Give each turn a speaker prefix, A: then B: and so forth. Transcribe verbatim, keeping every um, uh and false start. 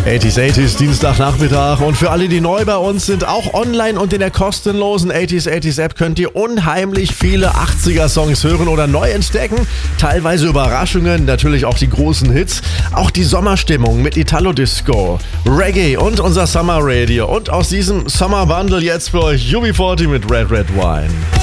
A: achtziger achtziger Dienstagnachmittag, und für alle, die neu bei uns sind, auch online und in der kostenlosen achtziger achtziger App könnt ihr unheimlich viele achtziger-Songs hören oder neu entdecken. Teilweise Überraschungen, natürlich auch die großen Hits, auch die Sommerstimmung mit Italo-Disco, Reggae und unser Summer Radio. Und aus diesem Summer Bundle jetzt für euch U B vierzig mit Red Red Wine.